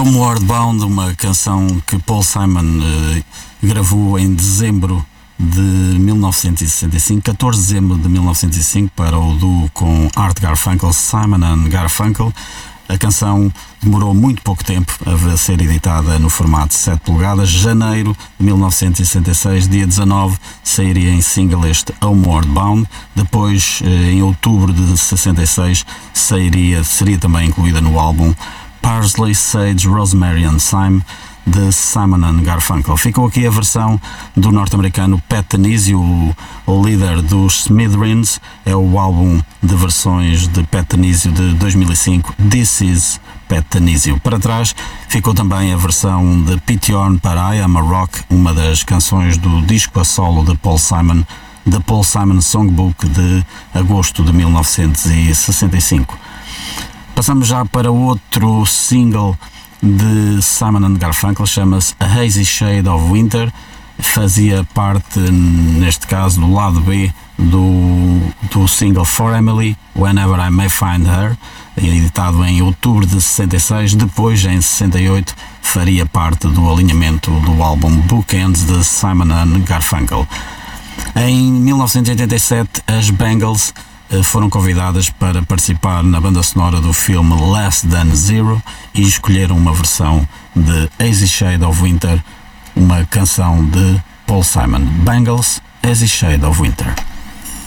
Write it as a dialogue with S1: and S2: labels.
S1: Homeward Bound, uma canção que Paul Simon gravou em dezembro de 1965, 14 de dezembro de 1965, para o duo com Art Garfunkel, Simon and Garfunkel. A canção demorou muito pouco tempo a ser editada no formato 7 polegadas. Janeiro de 1966, dia 19, sairia em single este Homeward Bound. Depois, em outubro de 66, seria também incluída no álbum Parsley, Sage, Rosemary and Thyme, de Simon and Garfunkel. Ficou aqui a versão do norte-americano Pat Tanizio, o líder dos Smithereens. É o álbum de versões de Pat Tanizio de 2005, This Is Pat Tanizio. Para trás ficou também a versão de Pete Yorn para I Am a Rock, uma das canções do disco a solo de Paul Simon, The Paul Simon Songbook, de agosto de 1965. Passamos já para outro single de Simon and Garfunkel, chama-se A Hazy Shade of Winter. Fazia parte, neste caso, do lado B do single For Emily, Whenever I May Find Her, editado em outubro de 66. Depois, em 68, faria parte do alinhamento do álbum Bookends de Simon and Garfunkel. Em 1987, as Bangles foram convidadas para participar na banda sonora do filme Less Than Zero e escolheram uma versão de Hazy Shade of Winter, uma canção de Paul Simon. Bangles, Hazy Shade of Winter.